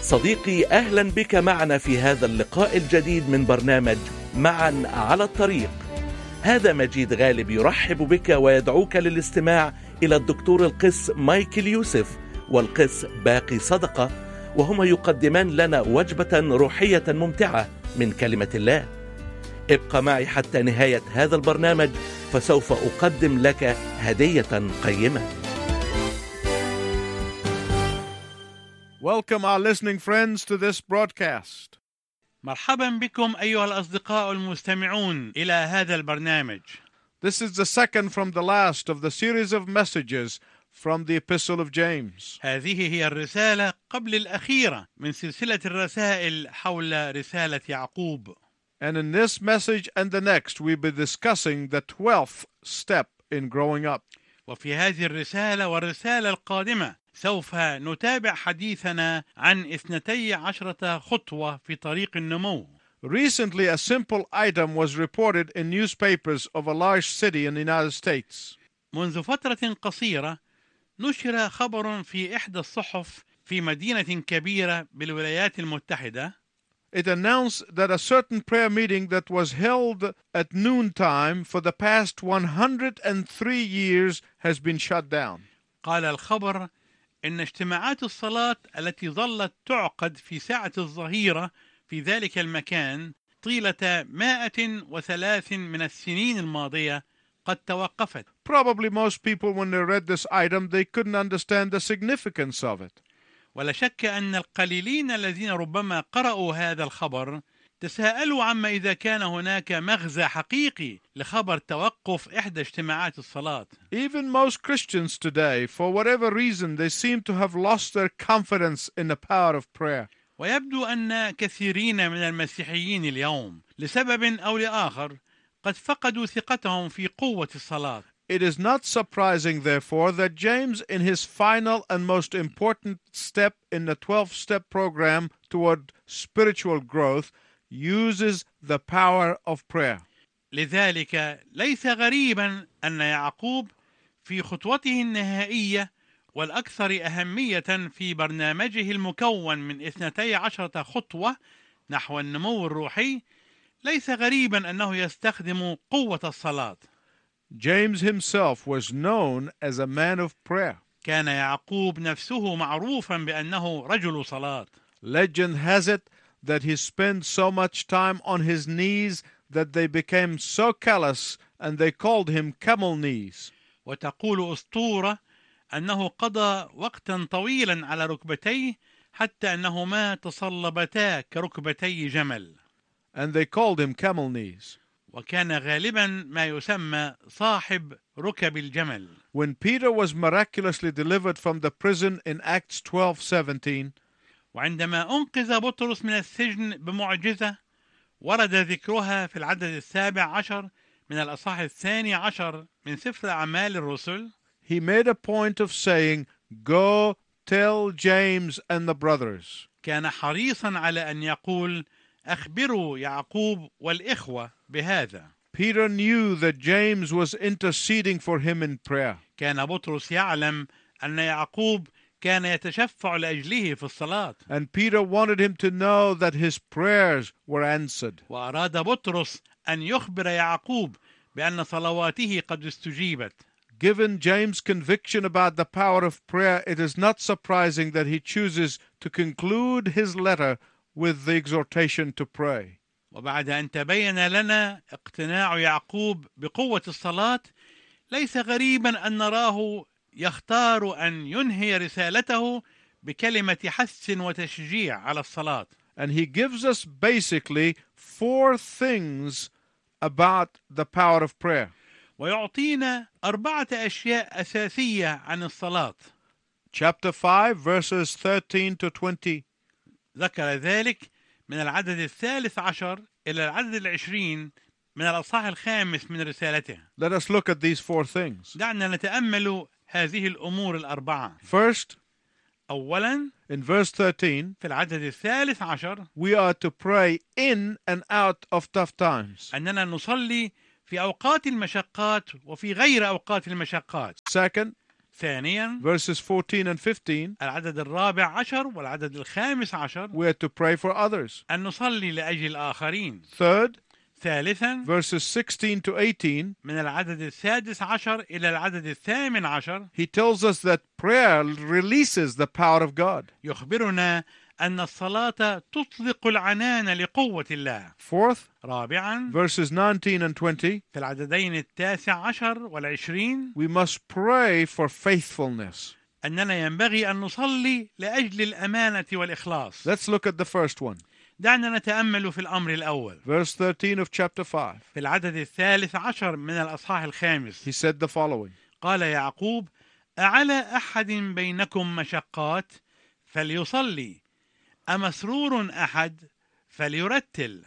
صديقي، أهلا بك معنا في هذا اللقاء الجديد من برنامج معا على الطريق. هذا مجيد غالب يرحب بك ويدعوك للاستماع إلى الدكتور القس مايكل يوسف والقس باقي صدقة، وهما يقدمان لنا وجبة روحية ممتعة من كلمة الله. ابقى معي حتى نهاية هذا البرنامج، فسوف أقدم لك هدية قيمة. Welcome our listening friends to this broadcast. مرحبا بكم أيها الأصدقاء المستمعون إلى هذا البرنامج. This is the second from the last of the series of messages from the Epistle of James. هذه هي الرسالة قبل الأخيرة من سلسلة الرسائل حول رسالة يعقوب. And in this message and the next we'll be discussing the 12th step in growing up. وفي هذه الرسالة والرسالة القادمة سوف نتابع حديثنا عن 12 خطوة في طريق النمو. Recently, a simple item was reported in newspapers of a large city in the United States. منذ فترة قصيرة نشر خبر في إحدى الصحف في مدينة كبيرة بالولايات المتحدة. It announced that a certain prayer meeting that was held at noontime for the past 103 years has been shut down. قال الخبر إن اجتماعات الصلاة التي ظلت تعقد في ساعة الظهيرة في ذلك المكان طيلة 103 من السنين الماضية قد توقفت. Probably most people, when they read this item, they couldn't understand the significance of it. ولا شك أن القليلين الذين ربما قرأوا هذا الخبر تساءلوا عما إذا كان هناك مغزى حقيقي لخبر توقف إحدى اجتماعات الصلاة. Even most Christians today, for whatever reason, they seem to have lost their confidence in the power of prayer. ويبدو أن كثيرين من المسيحيين اليوم لسبب أو لآخر قد فقدوا ثقتهم في قوة الصلاة. It is not surprising, therefore, that James, in his final and most important step in the 12-step program toward spiritual growth, uses the power of prayer. لذلك ليس غريبا أن يعقوب في خطوته النهائية والأكثر أهمية في برنامجه المكون من 12 خطوة نحو النمو الروحي، ليس غريبا أنه يستخدم قوة الصلاة. James himself was known as a man of prayer. كان يعقوب نفسه معروفا بأنه رجل صلاة. Legend has it that he spent so much time on his knees that they became so callous and they called him camel knees. وتقول أسطورة أنه قضى وقتا طويلا على ركبتيه حتى أنهما تصلبتا كركبتي جمل. And they called him camel knees. وكان غالبا ما يسمى صاحب ركب الجمل. When Peter was miraculously delivered from the prison in Acts 12:17, وعندما أنقذ بطرس من السجن بمعجزة ورد ذكرها في العدد 17 من الأصحاح 12 من سفر أعمال الرسل. he made a point of saying, "Go tell James and the brothers." كان حريصا على أن يقول أخبروا يعقوب والإخوة بهذا. Peter knew that James was interceding for him in prayer. كان بطرس يعلم أن يعقوب كان يتشفع لأجله في الصلاة. And Peter wanted him to know that his prayers were answered. وأراد بطرس أن يخبر يعقوب بأن صلواته قد استجيبت. Given James' conviction about the power of prayer, it is not surprising that he chooses to conclude his letter with the exhortation to pray. وبعد أن تبين لنا اقتناع يعقوب بقوة الصلاة، ليس غريبا أن نراه يختار أن ينهي رسالته بكلمة حث وتشجيع على الصلاة. And he gives us basically 4 things about the power of prayer. ويعطينا 4 أشياء أساسية عن الصلاة. Chapter 5, verses 13 to 20. ذكر ذلك من العدد 13 إلى العدد 20 من الأصحاح 5 من رسالته. Let us look at these 4 things. دعنا نتأمل هذه الأمور ال4. First, أولا in verse 13, في العدد 13 we are to pray in and out of tough times. أننا نصلي في أوقات المشقات وفي غير أوقات المشقات. Second, ثانيا verses 14 and 15, العدد 14 والعدد 15 we are to pray for others. أن نصلي لأجل الآخرين. Third, ثالثا verses 16 to 18, من العدد 16 إلى العدد 18 he tells us that prayer releases the power of God. يخبرنا أن الصلاة تطلق العنان لقوة الله. Fourth, رابعا verses 19 and 20, في العددين 19 والعشرين we must pray for faithfulness. أننا ينبغي أن نصلي لأجل الأمانة والإخلاص. Let's look at the first one. دعنا نتأمل في الأمر الأول. Verse 13 of chapter 5. في العدد 13 من الأصحاح الخامس He said the following: قال يعقوب: أعلى أحد بينكم مشقات فليصلي، أمسرور أحد فليرتل.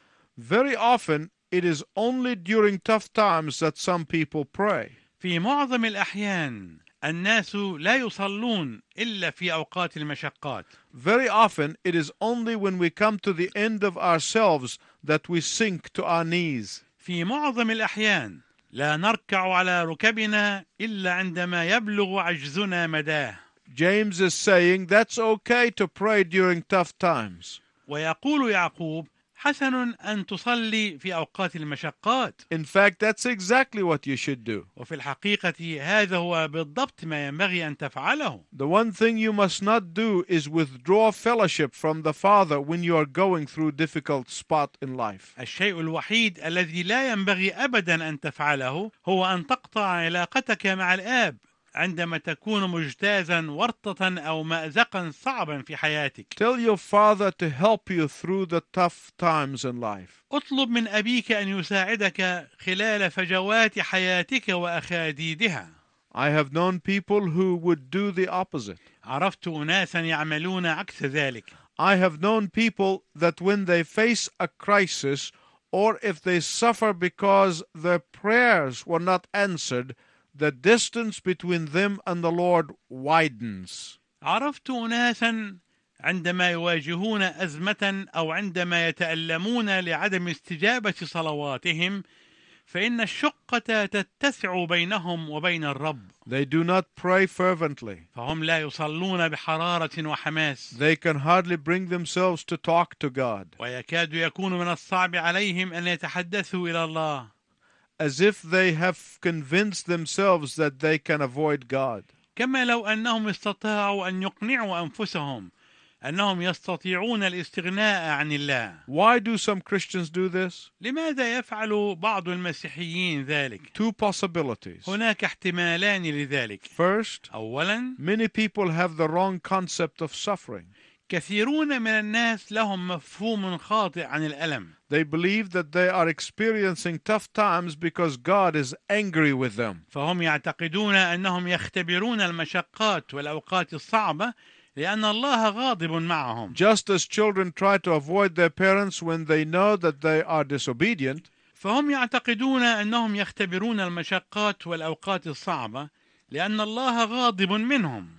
Very often, it is only during tough times that some people pray. في معظم الأحيان الناس لا يصلون إلا في أوقات المشقات. Very often, it is only when we come to the end of ourselves that we sink to our knees. في معظم الأحيان لا نركع على ركبنا إلا عندما يبلغ عجزنا مداه. James is saying that's okay to pray during tough times. ويقول يعقوب: حسن أن تصلي في أوقات المشقات. In fact, that's exactly what you should do. وفي الحقيقة هذا هو بالضبط ما ينبغي أن تفعله. The one thing you must not do is withdraw fellowship from the Father when you are going through a difficult spot in life. الشيء الوحيد الذي لا ينبغي أبدا أن تفعله هو أن تقطع علاقتك مع الآب عندما تكون مجتازا ورطة أو مأزقا صعبا في حياتك. Tell your Father to help you through the tough times in life. اطلب من أبيك أن يساعدك خلال فجوات حياتك وأخاديدها. I have known people who would do the opposite. عرفت أناسا يعملون عكس ذلك. I have known people that when they face a crisis or if they suffer because their prayers were not answered, the distance between them and the Lord widens. عرفت أناسا عندما يواجهون أزمة أو عندما يتألمون لعدم استجابة صلواتهم فإن الشقة تتسع بينهم وبين الرب. They do not pray fervently. فهم لا يصلون بحرارة وحماس. They can hardly bring themselves to talk to God. ويكاد يكون من الصعب عليهم أن يتحدثوا إلى الله. As if they have convinced themselves that they can avoid God. كما لو أنهم استطاعوا أن يقنعوا أنفسهم أنهم يستطيعون الاستغناء عن الله. Why do some Christians do this? لماذا يفعل بعض المسيحيين ذلك؟ Two possibilities. هناك احتمالان لذلك. First, أولا، many people have the wrong concept of suffering. كثيرون من الناس لهم مفهوم خاطئ عن الألم. They believe that they are experiencing tough times because God is angry with them. فهم يعتقدون أنهم يختبرون المشقات والأوقات الصعبة لأن الله غاضب معهم. Just as children try to avoid their parents when they know that they are disobedient, فهم يعتقدون أنهم يختبرون المشقات والأوقات الصعبة لأن الله غاضب منهم.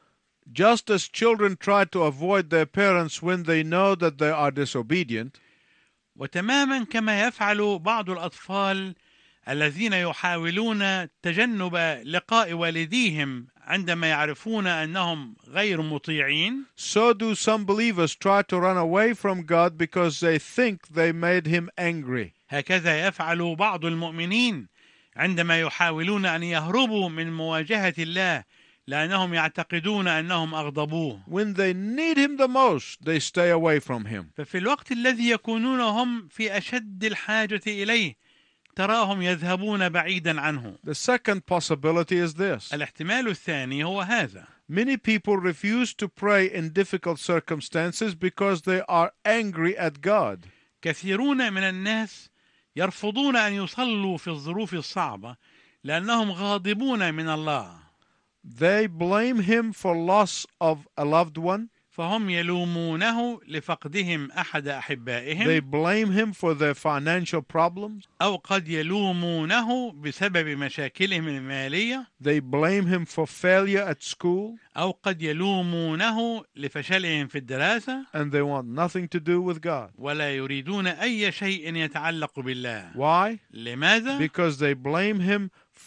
just as children try to avoid their parents when they know that they are disobedient, وتماما كما يفعل بعض الأطفال الذين يحاولون تجنب لقاء والديهم عندما يعرفون أنهم غير مطيعين. so do some believers try to run away from God because they think they made him angry. هكذا يفعل بعض المؤمنين عندما يحاولون أن يهربوا من مواجهة الله لأنهم يعتقدون أنهم أغضبوه. When they need him the most, they stay away from him. ففي الوقت الذي يكونون هم في أشد الحاجة إليه تراهم يذهبون بعيدا عنه. The second possibility is this. الاحتمال الثاني هو هذا. Many people refuse to pray in difficult circumstances because they are angry at God. كثيرون من الناس يرفضون أن يصلوا في الظروف الصعبة لأنهم غاضبون من الله. They blame him for loss of a loved one. فهم يلومونه لفقدهم أحد أحبائهم. They blame him for their financial problems. أو قد يلومونه بسبب مشاكلهم المالية. They blame him for failure at school. أو قد يلومونه لفشلهم في الدراسة. And they want nothing to do with God. ولا يريدون أي شيء يتعلق بالله. Why? لماذا؟ Because they blame him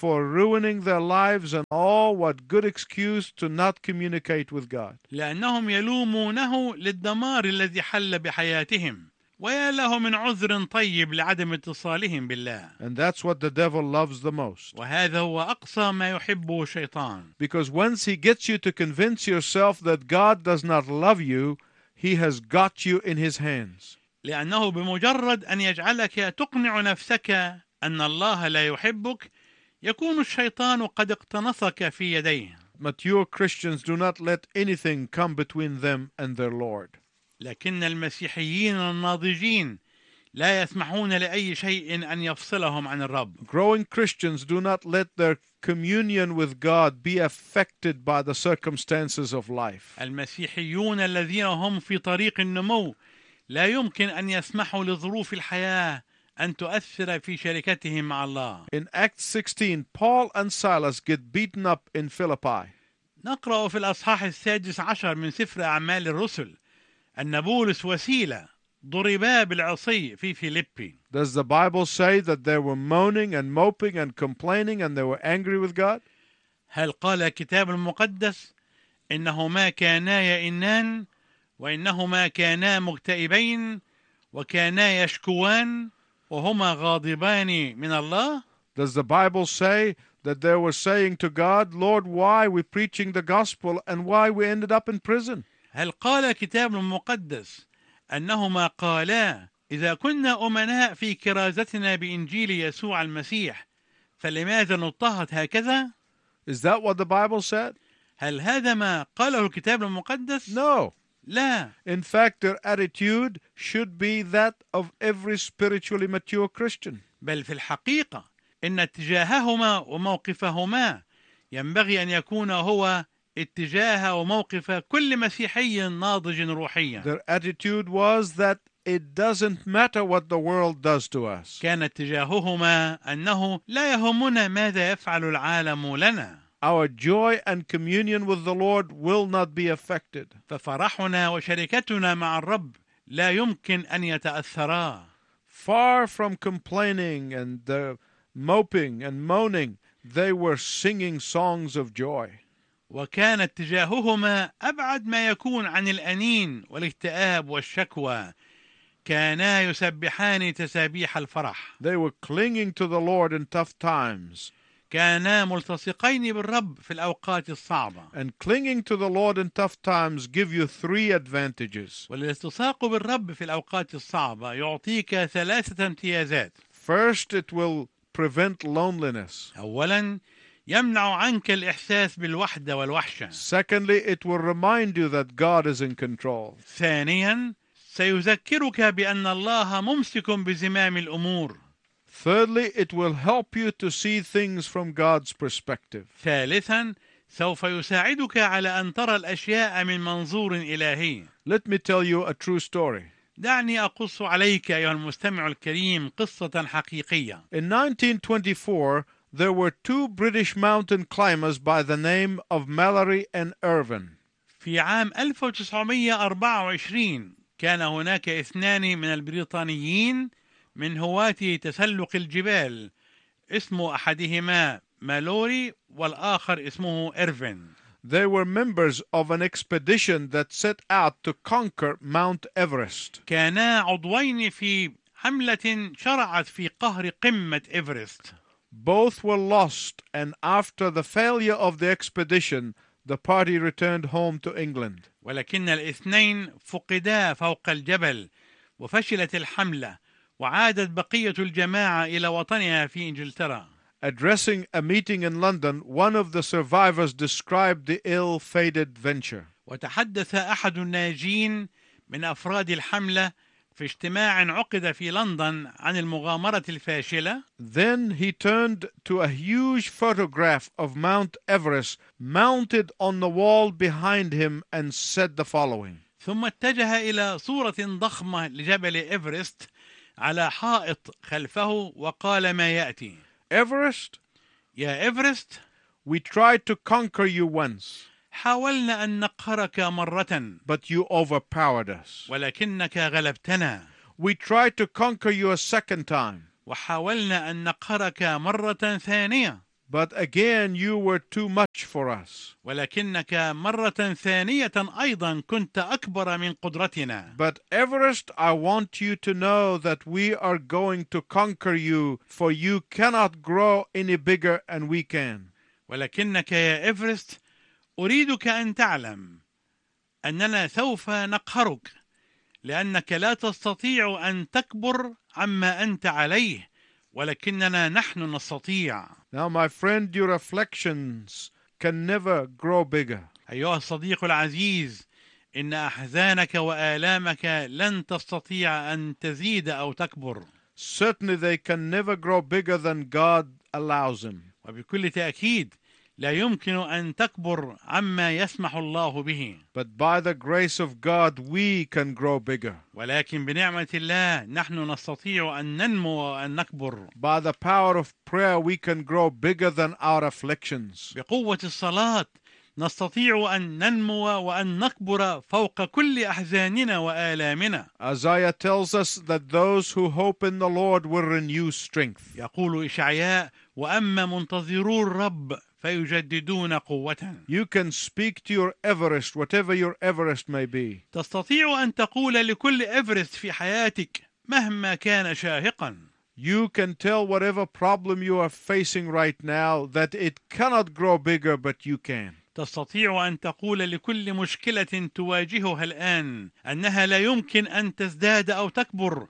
for ruining their lives, and oh, what good excuse to not communicate with God. لأنهم يلومونه للدمار الذي حل بحياتهم، ويا له من عذر طيب لعدم اتصالهم بالله. And that's what the devil loves the most. وهذا هو أقصى ما يحبه الشيطان. Because once he gets you to convince yourself that God does not love you, he has got you in his hands. لأنه بمجرد أن يجعلك تقنع نفسك أن الله لا يحبك، يكون الشيطان قد اقتنصك في يديه. Mature Christians do not let anything come between them and their Lord. لكن المسيحيين الناضجين لا يسمحون لأي شيء أن يفصلهم عن الرب. Growing Christians do not let their communion with God be affected by the circumstances of life. المسيحيون الذين هم في طريق النمو لا يمكن أن يسمحوا لظروف الحياة أن تؤثر في شركتهم مع الله. In Acts 16, Paul and Silas get beaten up in Philippi. نقرأ في الأصحاح 16 من سفر أعمال الرسل أن بولس وسيلة ضربا بالعصي في فيليبي. Does the Bible say that they were moaning and moping and complaining and they were angry with God? هل قال الكتاب المقدس إنهما كانا يئنان وإنهما كانا مكتئبين وكانا يشكوان وهما غاضبان من الله؟ Does the Bible say that they were saying to God, Lord, why are we preaching the gospel and why we ended up in prison? هل قال الكتاب المقدس أنهما قالا إذا كنا أمناء في كرازتنا بإنجيل يسوع المسيح فلماذا نضطهد هكذا؟ Is that what the Bible said? هل هذا ما قاله الكتاب المقدس؟ No. لا. In fact, their attitude should be that of every spiritually mature Christian. بل في الحقيقة إن اتجاههما وموقفهما ينبغي أن يكون هو اتجاه وموقف كل مسيحي ناضج روحيا. Their attitude was that it doesn't matter what the world does to us. كان اتجاههما أنه لا يهمنا ماذا يفعل العالم لنا. Our joy and communion with the Lord will not be affected. ففرحنا وشركتنا مع الرب لا يمكن أن يتأثرا. Far from complaining and moping and moaning, they were singing songs of joy. وكان اتجاههما أبعد ما يكون عن الأنين والاكتئاب والشكوى. كانا يسبحان تسابيح الفرح. They were clinging to the Lord in tough times. كانا ملتصقين بالرب في الأوقات الصعبة. And clinging to the Lord in tough times give you 3 advantages. والالتصاق بالرب في الأوقات الصعبة يعطيك 3 امتيازات. First, it will prevent loneliness. أولا يمنع عنك الإحساس بالوحدة والوحشة. Secondly, it will remind you that God is in control. ثانيا سيذكرك بأن الله ممسك بزمام الأمور. Thirdly, it will help you to see things from God's perspective. ثالثا سوف يساعدك على أن ترى الأشياء من منظور إلهي. Let me tell you a true story. دعني أقص عليك أيها المستمع الكريم قصة حقيقية. In 1924, there were 2 British mountain climbers by the name of Mallory and Irvin. في عام 1924 كان هناك 2 من البريطانيين من هواة تسلق الجبال، اسم أحدهما مالوري والآخر اسمه إيرفين. They were members of an expedition that set out to conquer Mount Everest. كانا عضوين في حملة شرعت في قهر قمة إيفرست. Both were lost, and after the failure of the expedition, the party returned home to England. ولكن الاثنين فقدا فوق الجبل وفشلت الحملة وعادت بقية الجماعة إلى وطنها في إنجلترا. Addressing a meeting in London, one of the survivors described the ill-fated venture. وتحدث أحد الناجين من أفراد الحملة في اجتماع عقد في لندن عن المغامرة الفاشلة. Then he turned to a huge photograph of Mount Everest mounted on the wall behind him and said the following. ثم اتجه إلى صورة ضخمة لجبل إيفرست على حائط خلفه وقال ما يأتي. Everest, يا إيفرست، we tried to conquer you once, حاولنا أن نقهرك مرة but you overpowered us. ولكنك غلبتنا. We tried to conquer you a second time, وحاولنا أن نقهرك مرة ثانية But again, you were too much for us. ولكنك مرة ثانية أيضا كنت أكبر من قدرتنا. But Everest, I want you to know that we are going to conquer you, for you cannot grow any bigger and we can. ولكنك يا إيفرست أريدك أن تعلم أننا سوف نقهرك، لأنك لا تستطيع أن تكبر عما أنت عليه، ولكننا نحن نستطيع. Now, my friend, your afflictions can never grow bigger. أيها الصديق العزيز، إن أحزانك وآلامك لن تستطيع أن تزيد أو تكبر. Certainly they can never grow bigger than God allows them. وبكل تأكيد لا يمكن أن تكبر عما يسمح الله به. But by the grace of God, we can grow bigger. ولكن بنعمة الله نحن نستطيع أن ننمو وأن نكبر. By the power of prayer, we can grow bigger than our afflictions. بقوة الصلاة نستطيع أن ننمو وأن نكبر فوق كل أحزاننا وآلامنا. Isaiah tells us that those who hope in the Lord will renew strength. يقول إشعياء: وأما منتظرو الرب فيجددون قوة. You can speak to your Everest, whatever your Everest may be. تستطيع أن تقول لكل إيفرست في حياتك مهما كان شاهقا. You can tell whatever problem you are facing right now that it cannot grow bigger, but you can. تستطيع أن تقول لكل مشكلة تواجهها الآن أنها لا يمكن أن تزداد أو تكبر،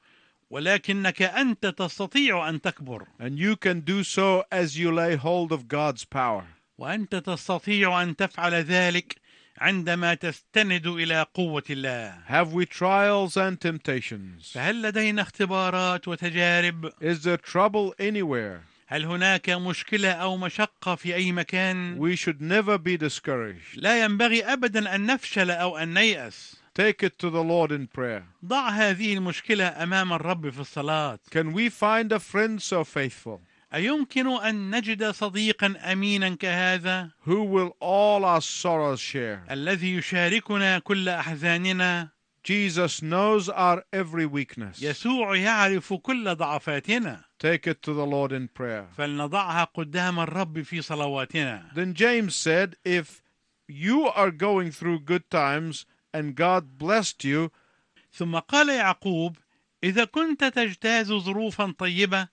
ولكنك أنت تستطيع أن تكبر. And you can do so as you lay hold of God's power. وأنت تستطيع أن تفعل ذلك عندما تستند إلى قوة الله. Have we trials and temptations? فهل لدينا اختبارات وتجارب؟ Is there trouble anywhere? هل هناك مشكلة أو مشقة في أي مكان؟ We should never be discouraged. لا ينبغي أبدا أن نفشل أو أن نيأس. Take it to the Lord in prayer. ضع هذه المشكلة أمام الرب في الصلاة. Can we find a friend so faithful أيمكن أن نجد صديقا أمينا كهذا who will all our sorrows share? الذي يشاركنا كل أحزاننا؟ Jesus knows our every weakness. يسوع يعرف كل ضعفاتنا. Take it to the Lord in prayer. فلنضعها قدام الرب في صلواتنا. Then James said, if you are going through good times and God blessed you, ثم قال يعقوب: إذا كنت تجتاز ظروفا طيبة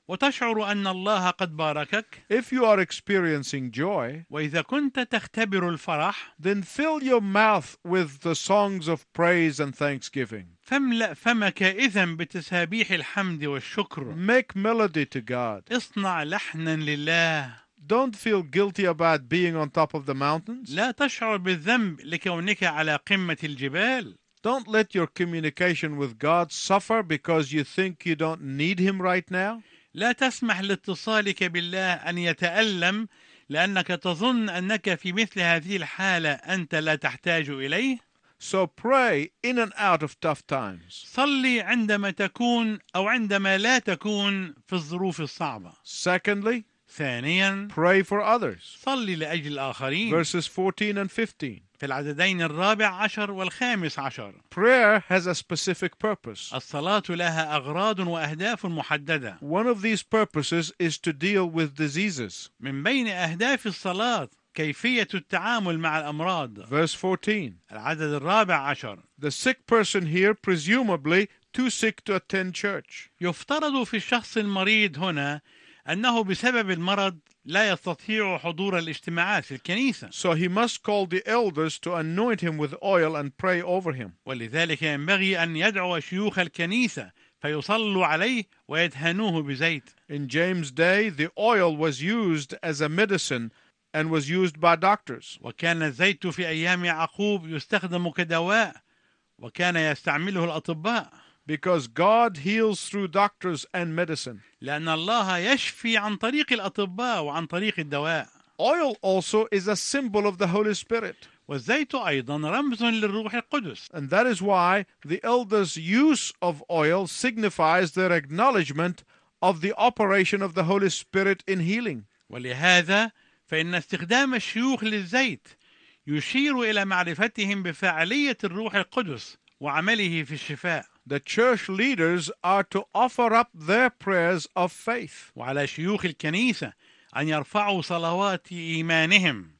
وتشعر أن الله قد باركك، if you are experiencing joy, وإذا كنت تختبر الفرح، then fill your mouth with the songs of praise and thanksgiving. فاملأ فمك إذن بتسابيح الحمد والشكر. Make melody to God. اصنع لحنا لله. Don't feel guilty about being on top of the mountains. لا تشعر بالذنب لكونك على قمة الجبال. Don't let your communication with God suffer because you think you don't need Him right now. لا تسمح لاتصالك بالله أن يتألم لأنك تظن أنك في مثل هذه الحالة أنت لا تحتاج إليه. So pray in and out of tough times. صلي عندما تكون أو عندما لا تكون في الظروف الصعبة. Secondly, ثانيا، pray for others. صلي لأجل الآخرين. Verses 14 and 15. في العددين 14 و15. Prayer has a specific purpose. الصلاة لها أغراض وأهداف محددة. One of these purposes is to deal with diseases. من بين أهداف الصلاة كيفية التعامل مع الأمراض. Verse 14. العدد 14. The sick person here, presumably too sick to attend church. يفترض في الشخص المريض هنا أنه بسبب المرض لا يستطيع حضور الاجتماعات في الكنيسة. So he must call the elders to anoint him with oil and pray over him. ولذلك ينبغي أن يدعو شيوخ الكنيسة فيصلوا عليه ويدهنوه بزيت. In James' day, the oil was used as a medicine and was used by doctors. وكان الزيت في أيام يعقوب يستخدم كدواء وكان يستعمله الأطباء. Because God heals through doctors and medicine. لأن الله يشفي عن طريق الأطباء وعن طريق الدواء. Oil also is a symbol of the Holy Spirit. والزيت أيضا رمز للروح القدس. And that is why the elders' use of oil signifies their acknowledgement of the operation of the Holy Spirit in healing. ولهذا فإن استخدام الشيوخ للزيت يشير إلى معرفتهم بفاعلية الروح القدس وعمله في الشفاء. The church leaders are to offer up their prayers of faith. وعلى شيوخ الكنيسة أن يرفعوا صلوات إيمانهم